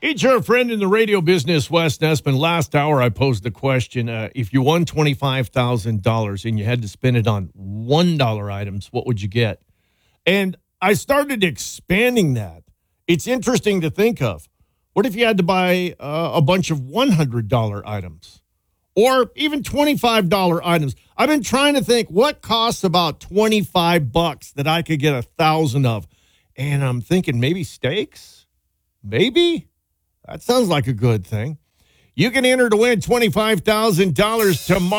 It's your friend in the radio business, Wes Nessman. Last hour, I posed the question, if you won $25,000 and you had to spend it on $1 items, what would you get? And I started expanding that. It's interesting to think of. What if you had to buy a bunch of $100 items or even $25 items? I've been trying to think what costs about $25 that I could get 1,000 of. And I'm thinking maybe steaks? Maybe? That sounds like a good thing. You can enter to win $25,000 tomorrow.